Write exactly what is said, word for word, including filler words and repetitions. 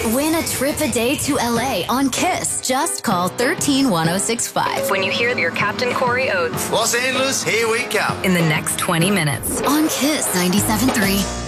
Win a trip a day to L A on Kiss. Just call one three one oh six five when you hear your Captain Corey Oates. Los Angeles, here we come. In the next twenty minutes. On Kiss ninety-seven point three.